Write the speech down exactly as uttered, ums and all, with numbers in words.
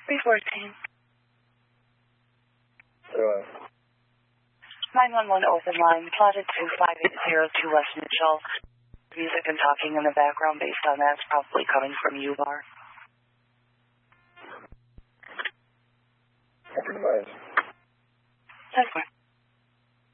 three fourteen. Sure. nine one one open line, plotted to five eight zero two West Mitchell. Music and talking in the background based on that's probably coming from U-Bar. Compromise.